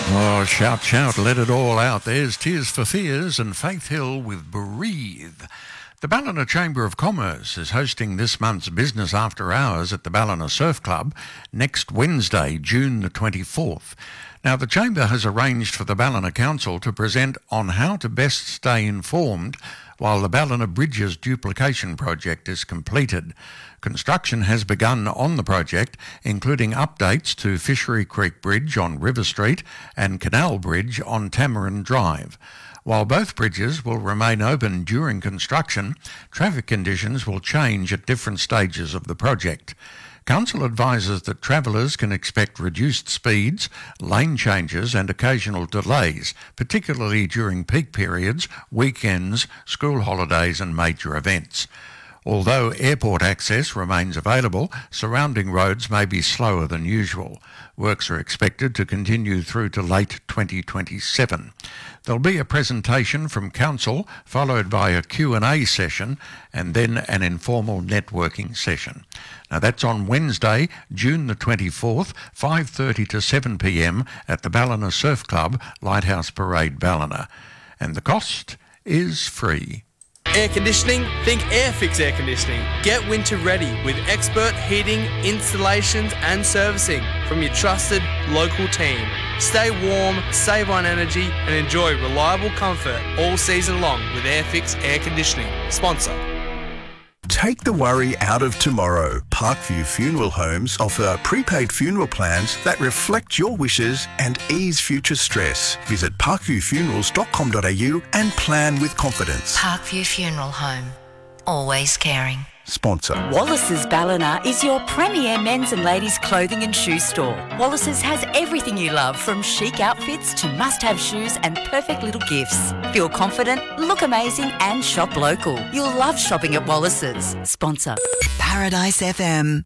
Oh, shout, shout, let it all out. There's Tears for Fears and Faith Hill with Breathe. The Ballina Chamber of Commerce is hosting this month's Business After Hours at the Ballina Surf Club next Wednesday, June the 24th. Now, the Chamber has arranged for the Ballina Council to present on how to best stay informed while the Ballina Bridges duplication project is completed. Construction has begun on the project, including updates to Fishery Creek Bridge on River Street and Canal Bridge on Tamarin Drive. While both bridges will remain open during construction, traffic conditions will change at different stages of the project. Council advises that travellers can expect reduced speeds, lane changes and occasional delays, particularly during peak periods, weekends, school holidays and major events. Although airport access remains available, surrounding roads may be slower than usual. Works are expected to continue through to late 2027. There'll be a presentation from Council, followed by a Q&A session and then an informal networking session. Now that's on Wednesday, June the 24th, 5:30 to 7 p.m. at the Ballina Surf Club, Lighthouse Parade, Ballina. And the cost is free. Air conditioning? Think Airfix Air Conditioning. Get winter ready with expert heating, installations and servicing from your trusted local team. Stay warm, save on energy and enjoy reliable comfort all season long with Airfix Air Conditioning. Sponsor. Take the worry out of tomorrow. Parkview Funeral Homes offer prepaid funeral plans that reflect your wishes and ease future stress. Visit parkviewfunerals.com.au and plan with confidence. Parkview Funeral Home. Always caring. Sponsor. Wallace's Ballina is your premier men's and ladies' clothing and shoe store. Wallace's has everything you love, from chic outfits to must-have shoes and perfect little gifts. Feel confident, look amazing and shop local. You'll love shopping at Wallace's. Sponsor. Paradise FM.